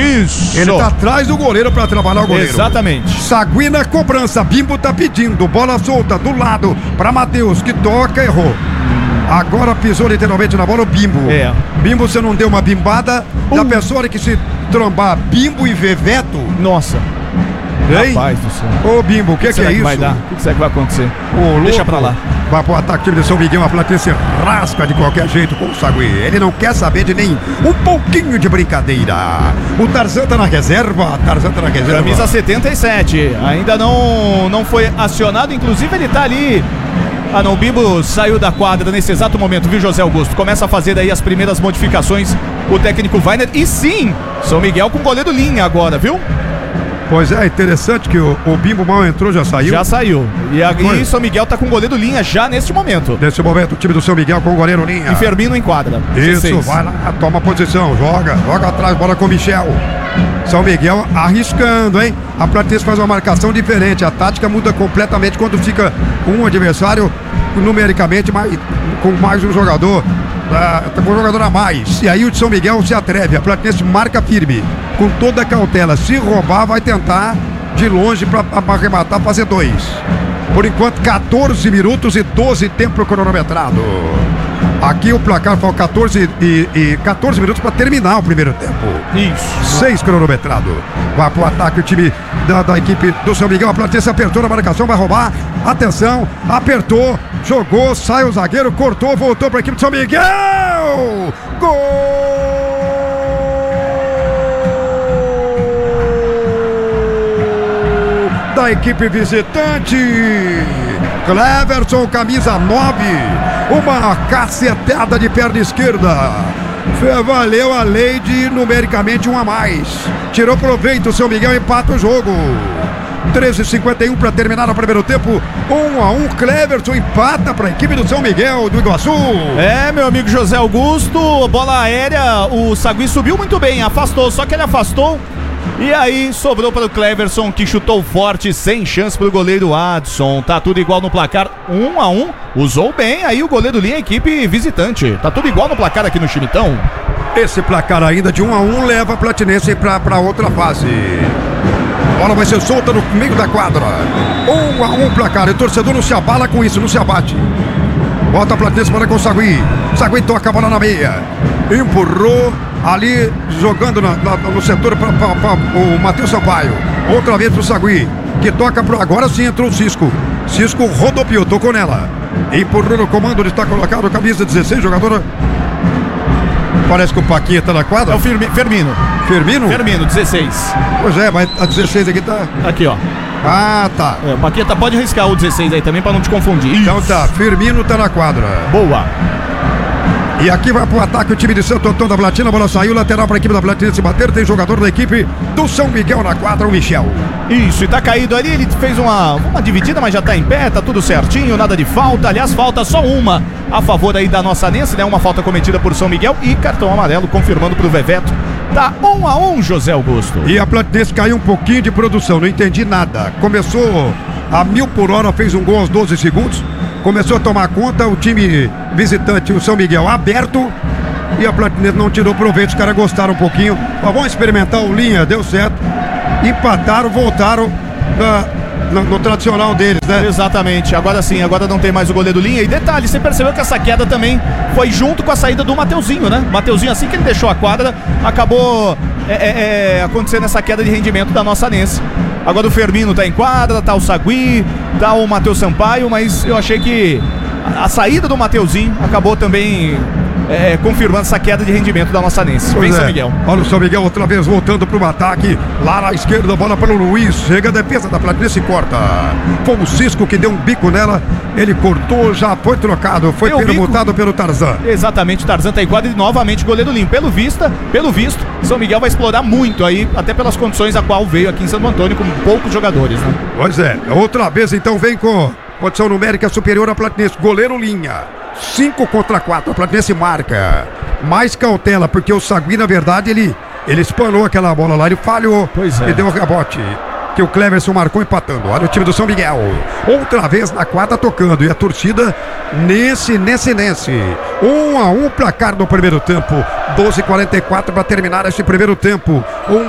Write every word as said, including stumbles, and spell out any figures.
Isso. Ele tá atrás do goleiro pra trabalhar o goleiro. Exatamente. Sagui na cobrança, Bimbo tá pedindo, bola solta do lado pra Matheus, que toca, errou. Agora pisou literalmente na bola o Bimbo. É. Bimbo, você não deu uma bimbada? Uh. Da pessoa que se trombar Bimbo e Veveto? Nossa. Hein? Rapaz do céu. Ô Bimbo, o que, que, que é que isso? Vai dar? O que será que vai acontecer? Ô, Deixa pra lá. Vai pro ataque time de São Miguel, a Platense rasca de qualquer jeito com o Sagui. Ele não quer saber de nem um pouquinho de brincadeira. O Tarzan tá na reserva, Tarzan tá na reserva. Camisa setenta e sete, ainda não, não foi acionado, inclusive ele tá ali. Ah não, o Bimbo saiu da quadra nesse exato momento, viu, José Augusto? Começa a fazer daí as primeiras modificações o técnico Weiner. E sim, São Miguel com goleiro linha agora, viu? Pois é, interessante que o, o Bimbo mal entrou, já saiu. Já saiu. E, a, e São Miguel tá com goleiro linha já neste momento. Nesse momento, o time do São Miguel com o goleiro linha. E Firmino em quadra. Isso, dezesseis. Vai lá, toma posição, joga, joga atrás, bola com o Michel. São Miguel arriscando, hein? A Platense faz uma marcação diferente. A tática muda completamente quando fica um adversário numericamente mais, com mais um jogador. Ah, com um jogador a mais. E aí o de São Miguel se atreve. A Platense marca firme, com toda a cautela. Se roubar, vai tentar de longe para arrematar, fazer dois. Por enquanto, quatorze minutos e doze tempo cronometrado. Aqui o placar foi quatorze, e, e quatorze minutos para terminar o primeiro tempo. Isso. seis cronometrado. Vai pro ataque o time da, da equipe do São Miguel. A Platense apertou na marcação, vai roubar. Atenção, apertou, jogou, sai o zagueiro, cortou, voltou para a equipe do São Miguel. Gol da equipe visitante. Cleverson, camisa nove. Uma cacetada de perna esquerda. Valeu a lei de numericamente um a mais. Tirou proveito, o São Miguel empata o jogo. treze e cinquenta e um para terminar o primeiro tempo. um a um, Cleverson empata para a equipe do São Miguel do Iguaçu. É, meu amigo José Augusto, bola aérea, o Sagui subiu muito bem, afastou, só que ele afastou. E aí sobrou para o Cleverson, que chutou forte, sem chance para o goleiro Adson. Tá tudo igual no placar, um a um. Usou bem aí o goleiro linha, equipe visitante. Tá tudo igual no placar aqui no Chimitão. Esse placar ainda de um a um leva a Platense para outra fase. A bola vai ser solta no meio da quadra. um a um placar. E o torcedor não se abala com isso, não se abate. Bota a Platense para com o Sagui. Sagui toca a bola na meia. Empurrou ali, jogando na, na, no setor para o Matheus Sampaio. Outra vez para o Sagui, que toca pro. Agora sim entrou o Cisco. Cisco rodopiou, tocou nela. Empurrou no comando, ele está colocado, camisa dezesseis, jogadora. Parece que o Paquinha tá na quadra. É o Firmi, Firmino. Firmino? Firmino, dezesseis. Pois é, mas a dezesseis aqui tá. Aqui, ó. Ah, tá. É, o Paqueta pode riscar o dezesseis aí também pra não te confundir. Então isso. Tá, Firmino tá na quadra. Boa. E aqui vai pro ataque o time de Santo Antônio da Platina. A bola saiu, lateral para a equipe da Platina se bater. Tem jogador da equipe do São Miguel na quadra, o Michel. Isso, e tá caído ali. Ele fez uma, uma dividida, mas já tá em pé, tá tudo certinho, nada de falta. Aliás, falta só uma a favor aí da nossa Nense, né? Uma falta cometida por São Miguel e cartão amarelo confirmando pro Veveto. Tá um a um, José Augusto. E a Platense caiu um pouquinho de produção, não entendi nada. Começou a mil por hora, fez um gol aos doze segundos. Começou a tomar conta, o time visitante, o São Miguel, aberto. E a Platense não tirou proveito, os caras gostaram um pouquinho. Mas vamos experimentar o linha, deu certo. Empataram, voltaram na, na, no tradicional deles, né? Exatamente, agora sim, agora não tem mais o goleiro linha. E detalhe, você percebeu que essa queda também foi junto com a saída do Mateuzinho, né? Mateuzinho, assim que ele deixou a quadra, acabou é, é, é, acontecendo essa queda de rendimento da nossa Nense. Agora o Firmino tá em quadra, tá o Sagui, tá o Matheus Sampaio, mas eu achei que a, a saída do Mateuzinho acabou também é, confirmando essa queda de rendimento da nossa Nense. Vem, São Miguel. Olha o São Miguel outra vez voltando pro ataque. Lá na esquerda, bola para o Luiz. Chega a defesa da Platense e corta. Foi o Cisco que deu um bico nela. Ele cortou, já foi trocado. Foi permutado pelo Tarzan. Exatamente, o Tarzan tá em quadra e novamente goleiro limpo. Pelo vista, pelo visto, São Miguel vai explorar muito aí, até pelas condições a qual veio aqui em Santo Antônio, com poucos jogadores, né? Pois é, outra vez então vem com condição numérica superior à Platense. Goleiro linha. cinco contra quatro, a Platense marca. Mais cautela, porque o Sagui, na verdade, ele, ele espanou aquela bola lá, ele falhou. Pois é. E deu um rebote. Que o Cleverson marcou empatando. Olha o time do São Miguel. Outra vez na quadra tocando. E a torcida nesse, nesse, nesse. Um a um placar no primeiro tempo. doze e quarenta e quatro para terminar esse primeiro tempo. Um